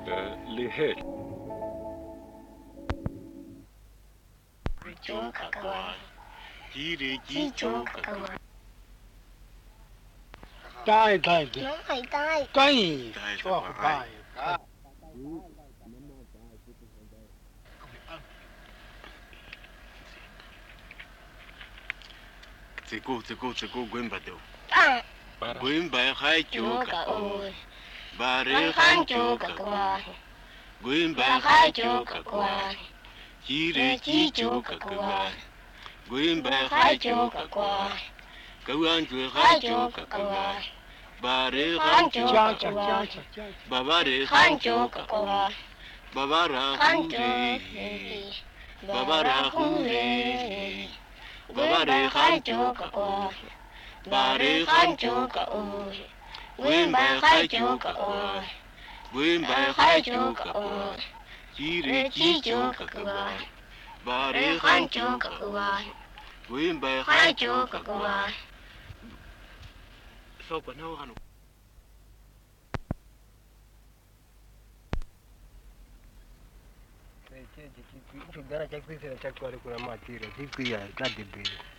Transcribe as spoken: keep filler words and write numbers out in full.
lihet. Chú cả qua chỉ để chỉ chú cả qua tai tai nó hay tai tai tai cho tai chỉ cô chỉ cô chỉ cô quên bắt đầu à quên bài hai chú chú cả cả ôi ơi bà con rể khăn hai chú chú cả cả qua quên bài ba hai khai chú chú cả cả qua qua chỉ để chỉ chú cả qua quên bài ba hai khai chú chú cả cả qua qua câu ăn chú hai khai chú chú cả cả qua qua bà rể khăn hai chú chú cha cả cha qua cha cha bà bà rể khăn hai chú chú cả cả qua bà bà ra khăn hu chú rê bà ba bà ra ra hu hu rê rê bà bà rể ba hai khai chú chú cả cả qua qua bà rể hai chú cả qua quên ba khai chú cả qua quên bài ba hai khai chú chú cả cả qua qua chỉ để chỉ chú cả qua bà rể hai khăn chú chú cả cả qua qua quên bài khai hai chú chú cả cả qua qua sau còn đâu hả chegara chakwizera chakwari kuna matira zikwiya kadhibheri